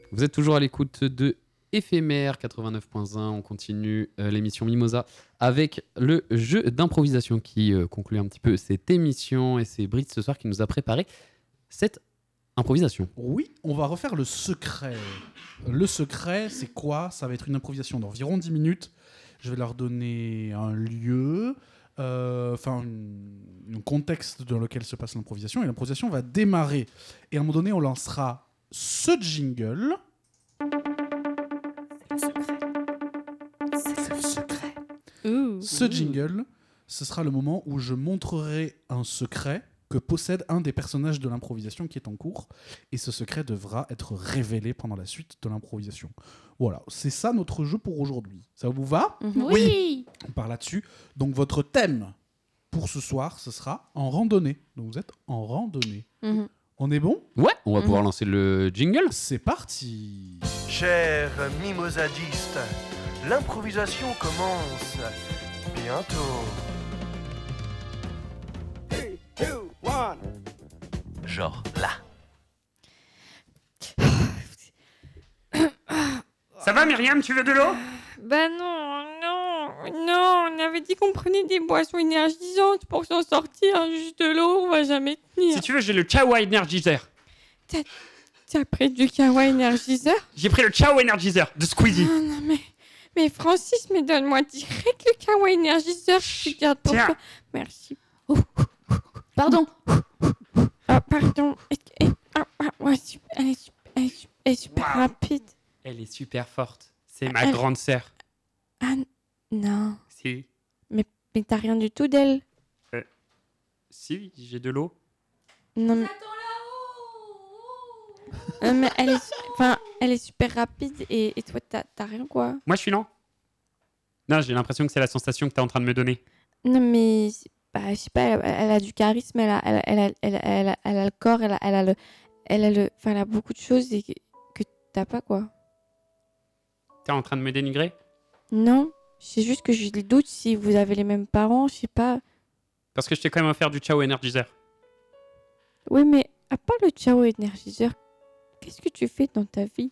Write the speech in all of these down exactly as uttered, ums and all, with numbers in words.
Vous êtes toujours à l'écoute de Éphémère quatre-vingt-neuf point un. On continue euh, l'émission Mimosa avec le jeu d'improvisation qui euh, conclut un petit peu cette émission. Et c'est Brice ce soir qui nous a préparé cette improvisation. Oui, on va refaire le secret. Le secret, c'est quoi? Ça va être une improvisation d'environ dix minutes. Je vais leur donner un lieu, euh, enfin un contexte dans lequel se passe l'improvisation. Et l'improvisation va démarrer. Et à un moment donné, on lancera ce jingle. C'est le secret. Ouh. Ce jingle, ce sera le moment où je montrerai un secret que possède un des personnages de l'improvisation qui est en cours. Et ce secret devra être révélé pendant la suite de l'improvisation. Voilà, c'est ça notre jeu pour aujourd'hui. Ça vous va? Mhm. Oui. On part là-dessus. Donc votre thème pour ce soir, ce sera en randonnée. Donc vous êtes en randonnée. Mhm. On est bon? Ouais, on va Mhm. pouvoir lancer le jingle. C'est parti. Chers mimosadistes, l'improvisation commence bientôt. Genre là. Ça va Myriam, tu veux de l'eau? Bah non, non, non, on avait dit qu'on prenait des boissons énergisantes pour s'en sortir. Juste de l'eau, on va jamais tenir. Si tu veux, j'ai le Chawa Energizer. T'as pris du kawa énergiseur? J'ai pris le Chao Energizer de Squeezie. Non, non, mais, mais Francis, mais donne-moi direct le kawa énergiseur. Je garde pour Tiens. toi. Merci. Pardon. Ah, pardon. Et- et- ah, ah, ouais, super- elle, est super, elle est super- elle est super Waouh. rapide. Elle est super forte. C'est ma Elle- grande sœur. Ah, n- non. Si. Mais t'as rien du tout d'elle. Si, j'ai de l'eau. Non, mais... Euh, mais elle est, su- enfin, elle est super rapide et, et toi, t'as t'as rien, quoi. Moi, je suis lent. Non, j'ai l'impression que c'est la sensation que t'es en train de me donner. Non, mais c'est- bah, je sais pas, elle, elle a du charisme, elle a, elle, elle, a- elle, a- elle, a- elle a le corps, elle a, elle a le, elle a le, enfin, elle a beaucoup de choses et que, que t'as pas, quoi. T'es en train de me dénigrer? Non, c'est juste que j'ai des doutes si vous avez les mêmes parents, je sais pas. Parce que je t'ai quand même offert du Chao Energizer. Oui, mais à part le Chao énergiseur, qu'est-ce que tu fais dans ta vie?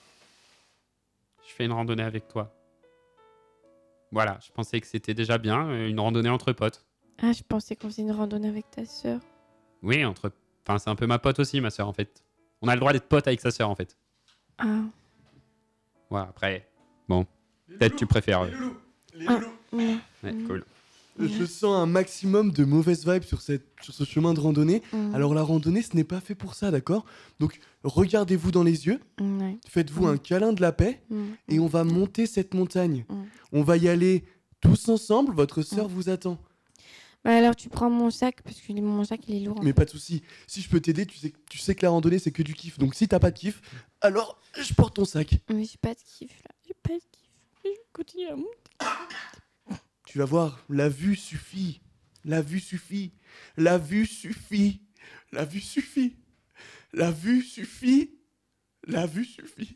Je fais une randonnée avec toi. Voilà, je pensais que c'était déjà bien, euh, une randonnée entre potes. Ah, je pensais qu'on faisait une randonnée avec ta sœur. Oui, entre... Enfin, c'est un peu ma pote aussi, ma sœur, en fait. On a le droit d'être pote avec sa sœur, en fait. Ah, Voilà, après... Bon, peut-être tu préfères... euh, ah, non. Ouais, Mhm. cool. Je sens un maximum de mauvaises vibes sur, cette, sur ce chemin de randonnée. Mhm. Alors la randonnée, ce n'est pas fait pour ça, d'accord? Donc regardez-vous dans les yeux, Ouais. faites-vous Mhm. un câlin de la paix Mhm. et on va monter cette montagne. Mhm. On va y aller tous ensemble, votre sœur vous attend. Bah alors tu prends mon sac parce que mon sac il est lourd. Mais pas de souci. Si je peux t'aider, tu sais, tu sais que la randonnée c'est que du kiff. Donc si t'as pas de kiff, alors je porte ton sac. Mais j'ai pas de kiff là, j'ai pas de kiff. Je vais continuer à monter. Tu vas voir, la vue suffit. La vue suffit. La vue suffit. La vue suffit. La vue suffit. La vue suffit.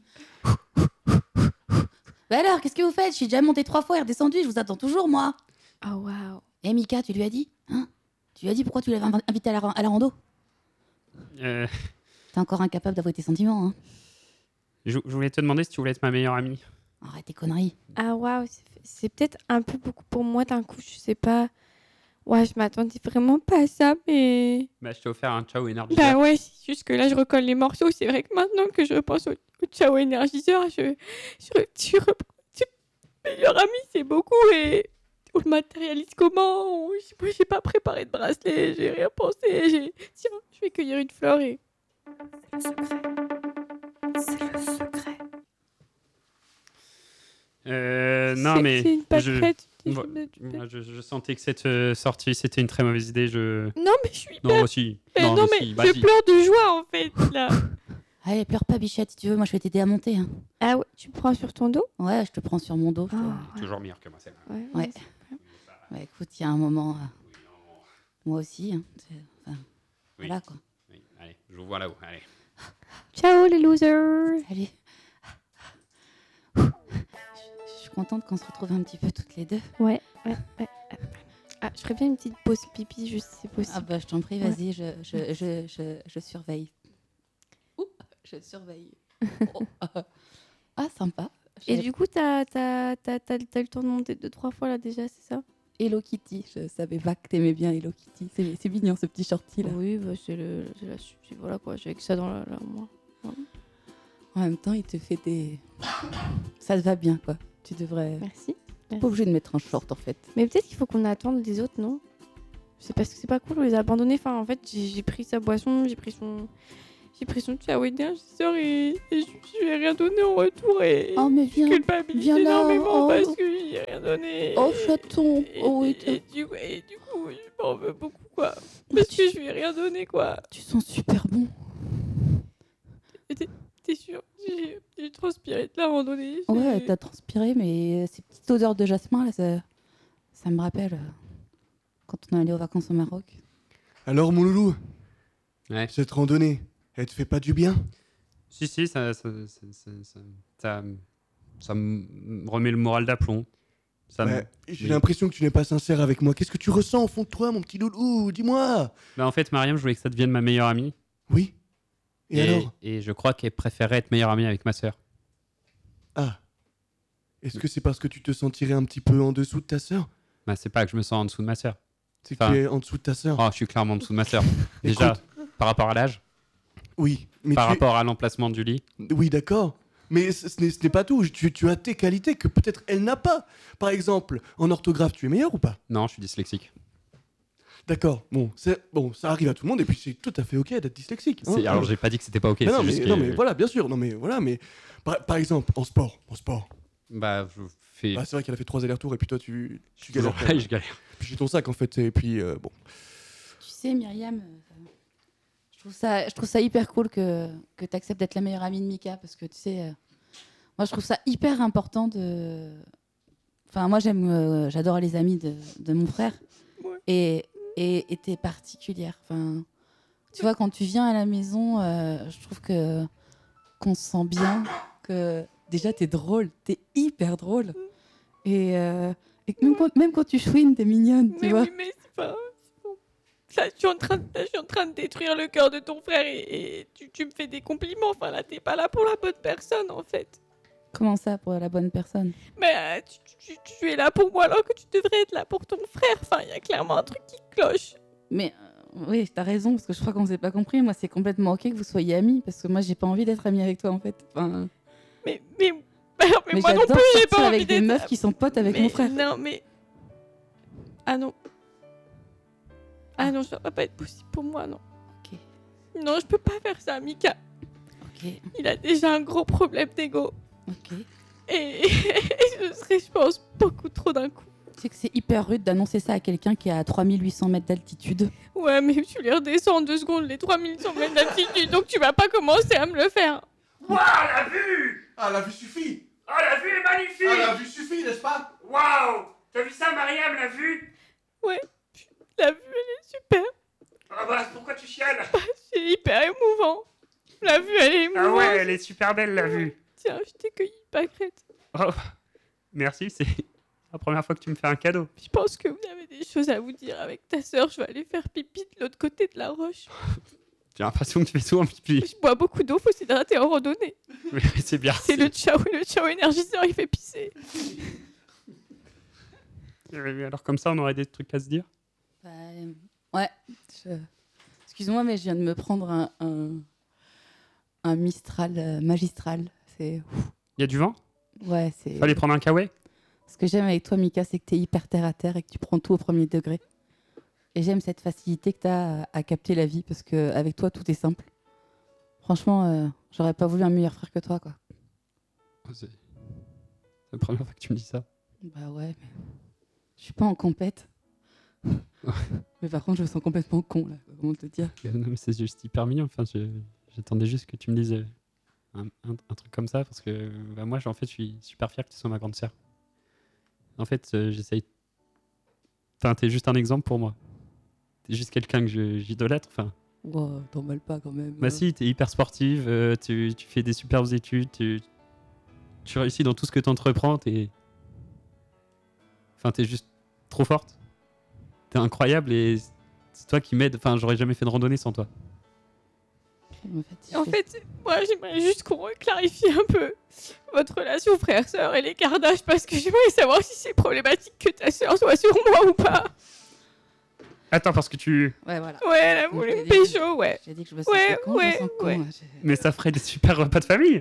Bah alors, qu'est-ce que vous faites? Je suis déjà montée trois fois et redescendue, je vous attends toujours, moi. Oh waouh. Eh Mika, tu lui as dit? Hein? Tu lui as dit pourquoi tu l'avais inv- invité à la, ran- à la rando? Euh, T'es encore incapable d'avouer tes sentiments, hein? je, je voulais te demander si tu voulais être ma meilleure amie. Arrête tes conneries. Ah waouh, c'est, c'est peut-être un peu beaucoup pour moi d'un coup, je sais pas. Ouais, je m'attendais vraiment pas à ça, mais... Bah, je t'ai offert un Chao Energizer. Bah ouais, c'est juste que là je recolle les morceaux. C'est vrai que maintenant que je pense au, au Chao énergiseur, je... Je, je, reprends- je- meilleur ami, c'est beaucoup et... On le matérialise comment? On- je- Moi, j'ai pas préparé de bracelet, j'ai rien pensé. J'ai... Tiens, je vais cueillir une fleur et... C'est le secret. C'est le secret. Euh, non, C'est- mais... C'est une je... pâquerette. Moi, moi, je, je sentais que cette euh, sortie, c'était une très mauvaise idée. Je... Non, mais je suis Non, hyper... aussi. Eh, Non, non, mais mais si, je vas-y. pleure de joie, en fait, là. Allez, pleure pas, bichette, si tu veux, moi je vais t'aider à monter. Hein. Ah ouais, tu prends sur ton dos? Ouais, je te prends sur mon dos. je te- Ah, Toujours meilleur que moi, c'est vrai. ouais, Ouais. Ouais, écoute, il y a un moment. euh, Moi aussi. Hein. c'est- enfin, Oui. Voilà quoi. Oui, allez, je vous vois là-haut. Allez. Ciao, les losers. Salut. Je je suis contente qu'on se retrouve un petit peu toutes les deux. Ouais, ouais, ouais. Ah, je ferais bien une petite pause pipi, juste si c'est possible. Ah bah je t'en prie, Ouais. vas-y, je, je, je, je, je surveille. Ouh, je surveille. Oh, ah, ah, sympa. Et J'ai- du coup, t'as t'as- t'as- t'as- t'as eu le temps de monter deux, trois fois là déjà, c'est ça? Hello Kitty, je savais pas que t'aimais bien Hello Kitty. C'est, c'est mignon ce petit shorty là. Oui, bah, c'est le, c'est la suite. Voilà quoi, j'ai que ça dans la, la moi. En même temps, il te fait des. Ça te va bien quoi. Tu devrais. Merci. T'es pas obligé de mettre un short en fait. Mais peut-être qu'il faut qu'on attende les autres, non? C'est parce que c'est pas cool, on les a abandonnés. Enfin, en fait, j'ai j'ai pris sa boisson, j'ai pris son. J'ai pris son ciao énergiseur et, et je, je lui ai rien donné en retour et Oh mais je viens. culpabilise viens là, énormément oh. parce que je lui ai rien donné. Oh chaton. Et, Oh oui. et, et t'as- du, coup- et du coup, je m'en veux beaucoup quoi. Mais Parce tu, que je lui ai rien donné quoi. tu sens super bon. T'es sûr? J'ai j'ai transpiré de la randonnée. Ouais, j'ai- t'as transpiré, mais ces petites odeurs de jasmin là, ça, ça me rappelle euh, quand on est allé aux vacances au Maroc. Alors, mon loulou, Ouais. cette randonnée, elle te fait pas du bien? Si, si, ça, ça, ça, ça, ça, ça, ça me remet le moral d'aplomb. Ça me- Ouais, J'ai oui. l'impression que tu n'es pas sincère avec moi. Qu'est-ce que tu ressens au fond de toi, mon petit loulou? Dis-moi. Bah, en fait, Mariam, je voulais que ça devienne ma meilleure amie. Oui. Et, alors? et je crois qu'elle préférait être meilleure amie avec ma sœur. Ah. Est-ce que c'est parce que tu te sentirais un petit peu en dessous de ta sœur? Bah, c'est pas que je me sens en dessous de ma sœur. C'est que Enfin- tu es en dessous de ta sœur? Oh, je suis clairement en dessous de ma sœur. Déjà, par rapport à l'âge, Oui. Mais par tu es- rapport à l'emplacement du lit. Oui, d'accord. Mais ce ce n'est ce n'est pas tout. Tu, tu as tes qualités que peut-être elle n'a pas. Par exemple, en orthographe, tu es meilleur ou pas? Non, je suis dyslexique. D'accord. Bon, c'est- bon, ça arrive à tout le monde et puis c'est tout à fait ok d'être dyslexique. hein. C'est- Alors, j'ai pas dit que c'était pas ok. Mais non, c'est mais, juste que- non, mais voilà, bien sûr. Non, mais voilà, mais par, par exemple, en sport, en sport. Bah, je fais. Bah, c'est vrai qu'elle a fait trois allers-retours et puis toi, tu, je tu suis galères. toujours quand là et même. je galère. Puis j'ai ton sac en fait et puis euh, bon. Tu sais, Myriam, euh, je, trouve ça, je trouve ça hyper cool que, que tu acceptes d'être la meilleure amie de Mika parce que tu sais, euh, moi je trouve ça hyper important de. Enfin, moi j'aime, euh, j'adore les amis de, de mon frère Ouais. et et et t'es particulière. Enfin, tu vois, quand tu viens à la maison, euh, je trouve que qu'on se sent bien, que déjà t'es drôle, t'es hyper drôle et, euh, et que même, quand, même quand tu chouines, t'es mignonne, tu Mais vois. oui, mais c'est pas. c'est bon. Là, je suis en train de, là, je suis en train de détruire le cœur de ton frère et, et tu, tu me fais des compliments. Enfin, là, t'es pas là pour la bonne personne, en fait. Comment ça, pour la bonne personne? Mais euh, tu, tu- tu- tu es là pour moi alors que tu devrais être là pour ton frère. Enfin, il y a clairement un truc qui cloche. Mais euh, oui, t'as raison, parce que je crois qu'on s'est pas compris. Moi, c'est complètement ok que vous soyez amis, parce que moi, j'ai pas envie d'être amie avec toi, en fait. Enfin, Mais, mais, mais, mais moi non j'adore plus, j'ai sortir pas envie avec des d'être. meufs qui sont potes avec Mais mon frère. Non, mais. Ah non. Ah non, ça va pas être possible pour moi, non. Ok, Non, je peux pas faire ça, Mika. ok, Il a déjà un gros problème d'ego. ok. Et, et ce serait, je pense, beaucoup trop d'un coup. Tu sais que c'est hyper rude d'annoncer ça à quelqu'un qui est à trois mille huit cents mètres d'altitude. Ouais, mais tu les redescends en deux secondes, les trois mille cent mètres d'altitude, donc tu vas pas commencer à me le faire. Waouh, la vue! Ah, la vue suffit. Oh, la vue est magnifique! Ah, la vue suffit, n'est-ce pas? Waouh! T'as vu ça, Mariam, la vue? La vue, elle est super. Ah bah, pourquoi tu chiales? C'est hyper émouvant. La vue, elle est émouvante. Ah ouais, elle est super belle, la vue. Tiens, je t'ai cueilli une pâquerette. Oh, merci, c'est la première fois que tu me fais un cadeau. Je pense que vous avez des choses à vous dire avec ta sœur. Je vais aller faire pipi de l'autre côté de la roche. J'ai l'impression que tu fais souvent pipi. Je bois beaucoup d'eau, faut s'hydrater en randonnée. Oui, c'est bien. C'est le ciao, le ciao énergiseur, il fait pisser. Euh, Alors comme ça, on aurait des trucs à se dire. Bah, euh, ouais. je- Excuse-moi, mais je viens de me prendre un, un, un Mistral euh, magistral. C'est. Il y a du vent? Ouais, c'est. Fallait prendre un kawaii? Ce que j'aime avec toi, Mika, c'est que t'es hyper terre à terre et que tu prends tout au premier degré. Et j'aime cette facilité que t'as à, à capter la vie parce qu'avec toi, tout est simple. Franchement, euh, j'aurais pas voulu un meilleur frère que toi, quoi. C'est la première fois que tu me dis ça. Bah ouais, mais je suis pas en compète. Mais par contre, je me sens complètement con, là. Comment te dire? Euh, Non, mais c'est juste hyper mignon. Enfin, je- j'attendais juste que tu me dises euh, un, un- un truc comme ça parce que bah, moi, en fait, je suis super fier que tu sois ma grande sœur. En fait, euh, j'essaye. Enfin, t'es juste un exemple pour moi. T'es juste quelqu'un que je- j'idolâtre. Enfin, Wow, t'emballes pas quand même. bah si, t'es hyper sportive, euh, tu, tu fais des superbes études, tu, tu réussis dans tout ce que t'entreprends, t'es... Enfin, t'es juste trop forte. T'es incroyable et c'est toi qui m'aides. Enfin, j'aurais jamais fait de randonnée sans toi. Ok. me fatigue. En fait, moi, j'aimerais juste qu'on clarifie un peu votre relation frère-sœur et l'écart d'âge parce que j'aimerais savoir si c'est problématique que ta sœur soit sur moi ou pas. Attends, parce que tu. Ouais, voilà. Ouais, elle a Donc, voulu j'ai me dit que- pécho, ouais. J'ai dit que je me Ouais, sentais con, je ouais, me sens con. ouais. ouais, j'ai- Mais ça ferait des super repas de famille.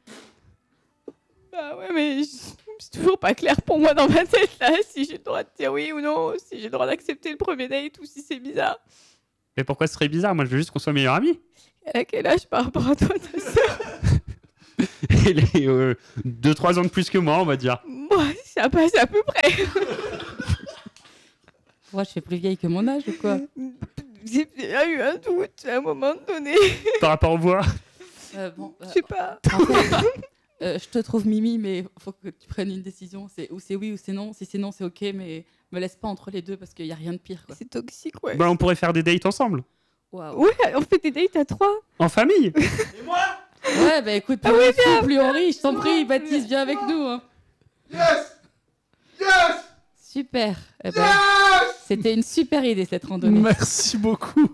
Bah ouais, mais je- c'est toujours pas clair pour moi dans ma tête là si j'ai le droit de dire oui ou non, si j'ai le droit d'accepter le premier date ou si c'est bizarre. Mais pourquoi ce serait bizarre? Moi, je veux juste qu'on soit meilleurs amis. Elle a quel âge par rapport à toi, ta sœur? Elle est deux trois ans de plus que moi, on va dire. Moi, ça passe à peu près. Moi, je fais plus vieille que mon âge ou quoi? J'ai bien eu un doute à un moment donné. Par rapport aux voix. Euh, bon, euh, Je sais pas. en fait, euh, je te trouve Mimi, mais faut que tu prennes une décision. C'est ou c'est oui ou c'est non. Si c'est non, c'est ok, mais me laisse pas entre les deux parce qu'il y a rien de pire. Quoi. C'est toxique, ouais. Bah, on pourrait faire des dates ensemble. Waouh. Ouais, on fait des dates à trois. En famille. Ouais, bah écoute, plus on souffle, plus on rit. Je t'en prie, Baptiste, viens avec nous. hein. Yes! Yes! Super. Eh ben, c'était une super idée cette randonnée. Merci beaucoup.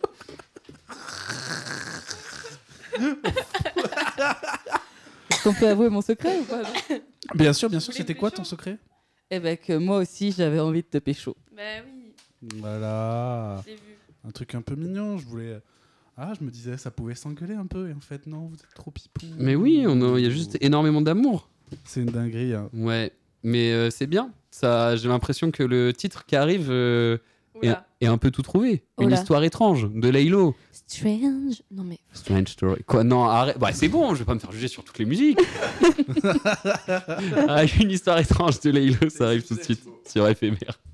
Est-ce qu'on peut avouer mon secret ou pas? non Bien sûr, bien sûr. C'était quoi ton secret? Eh ben que moi aussi j'avais envie de te pécho. Bah oui, Voilà. j'ai vu. Un truc un peu mignon. Je voulais. Ah, je me disais, ça pouvait s'engueuler un peu. Et en fait, non, vous êtes trop pipon. Mais oui, on a- il y a juste énormément d'amour. C'est une dinguerie. Hein. Ouais, mais euh, c'est bien. Ça, j'ai l'impression que le titre qui arrive euh, est, Oula. est un peu tout trouvé. Une Oula. histoire étrange de Laylo. Strange. Non mais. Strange story. Quoi, non, arrête. Bah, c'est bon, je vais pas me faire juger sur toutes les musiques. Ah, une histoire étrange de Laylo, ça arrive tout de suite sur Éphémère.